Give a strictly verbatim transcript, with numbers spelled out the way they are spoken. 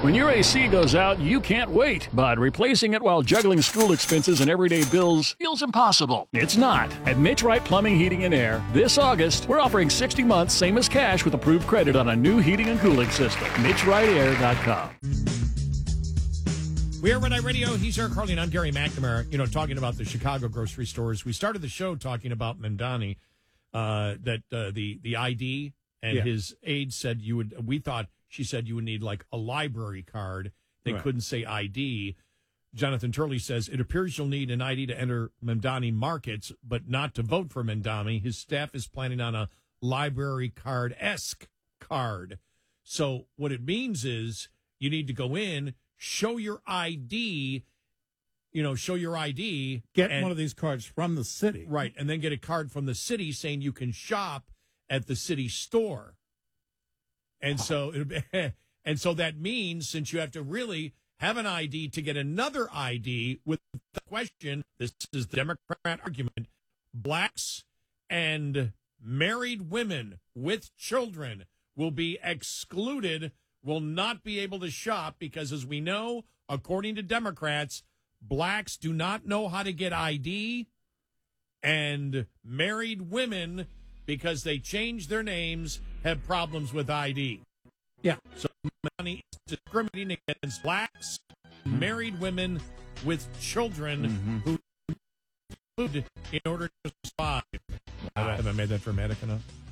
When your A C goes out, you can't wait, but replacing it while juggling school expenses and everyday bills feels impossible. It's not. At Mitch Wright Plumbing, Heating, and Air, this August, we're offering sixty months, same as cash, with approved credit on a new heating and cooling system. Mitch Wright Air dot com. We are Red Eye Radio. He's Eric Harley, and I'm Gary McNamara. You know, talking about the Chicago grocery stores. We started the show talking about Mamdani, uh, that uh, the the I D and Yeah. his aide said you would. We thought she said you would need like a library card. They Right. couldn't say I D. Jonathan Turley says it appears you'll need an I D to enter Mamdani markets, but not to vote for Mamdani. His staff is planning on a library card-esque card. So what it means is you need to go in, show your I D, you know, show your I D. Get and- one of these cards from the city. Right, and then get a card from the city saying you can shop at the city store. And so and so that means, since you have to really have an I D to get another I D, with the question, this is the Democrat argument, blacks and married women with children will be excluded, will not be able to shop because, as we know, according to Democrats, blacks do not know how to get I D, and married women, because they changed their names, have problems with I D. Yeah. So money is discriminating against blacks, married women with children who include in order to survive. Have I made that dramatic enough?